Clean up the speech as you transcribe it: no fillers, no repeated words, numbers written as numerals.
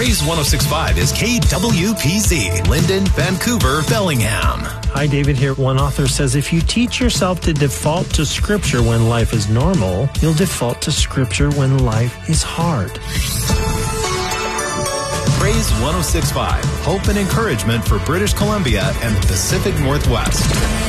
Praise 106.5 is KWPZ, Linden, Vancouver, Bellingham. Hi, David here. One author says, if you teach yourself to default to Scripture when life is normal, you'll default to Scripture when life is hard. Praise 106.5, hope and encouragement for British Columbia and the Pacific Northwest.